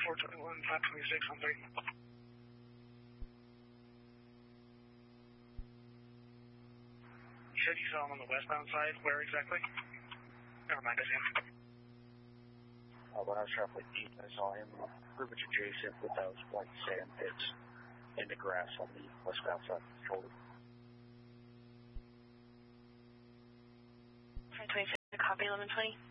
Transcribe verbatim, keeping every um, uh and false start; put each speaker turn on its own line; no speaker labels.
four twenty-one, five twenty-six on three. You said you saw him on the westbound side. Where exactly? Never mind, I see him.
Uh, when I was traveling east, I saw him pretty much adjacent with those white sand pits in the grass on the westbound side of the shoulder.
five twenty-six, copy eleven twenty.